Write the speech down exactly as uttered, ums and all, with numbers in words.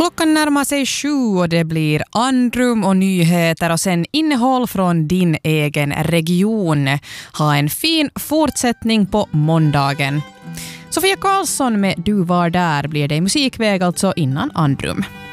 Klockan närmar sig sju och det blir andrum och nyheter och sen innehåll från din egen region. Ha en fin fortsättning på måndagen. Sofia Karlsson med Du var där blir det i musikväg alltså innan andrum.